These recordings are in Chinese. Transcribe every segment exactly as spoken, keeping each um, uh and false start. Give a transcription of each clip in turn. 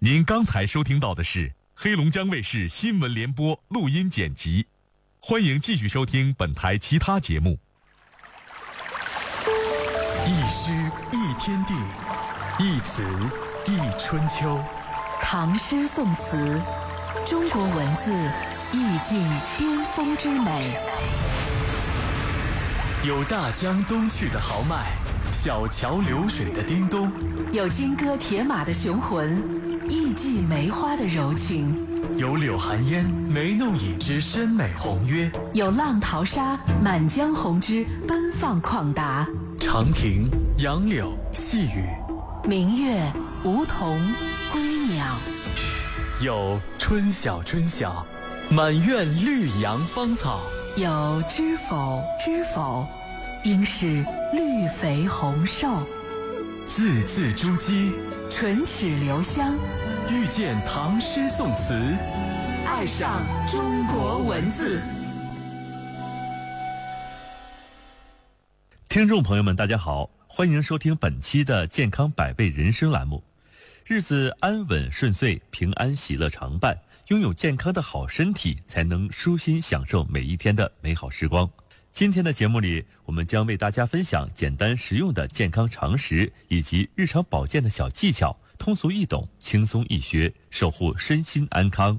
您刚才收听到的是黑龙江卫视新闻联播录音剪辑，欢迎继续收听本台其他节目。 一诗一天地，一词一春秋。 唐诗宋词，中国文字意境巅峰之美。 有大江东去的豪迈，小桥流水的叮咚； 有金戈铁马的雄浑，艺伎梅花的柔情； 有柳寒烟眉弄影之深美宏约； 有浪淘沙满江红之奔放旷达。 长亭、杨柳、细雨， 明月、梧桐、归鸟。 有春晓春晓，满院绿杨芳草； 有知否知否，应是绿肥红瘦。 字字珠玑， 唇齿留香， 遇见唐诗宋词， 爱上中国文字。 听众朋友们大家好，欢迎收听本期的健康百倍人生栏目。日子安稳顺遂，平安喜乐常伴，拥有健康的好身体，才能舒心享受每一天的美好时光。今天的节目里，我们将为大家分享简单实用的健康常识，以及日常保健的小技巧，通俗易懂，轻松易学，守护身心安康。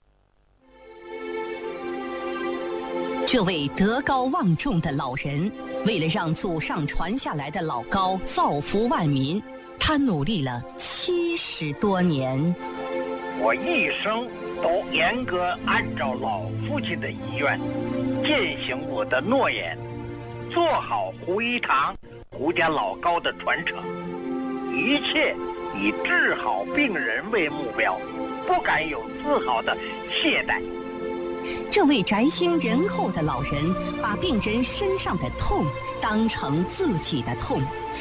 这位德高望重的老人，为了让祖上传下来的老高造福万民，他努力了七十多年。 我一生都严格按照老父亲的遗愿，践行我的诺言，做好胡一堂、胡家老高的传承，一切以治好病人为目标，不敢有丝毫的懈怠。 这位宅心仁厚的老人，把病人身上的痛当成自己的痛，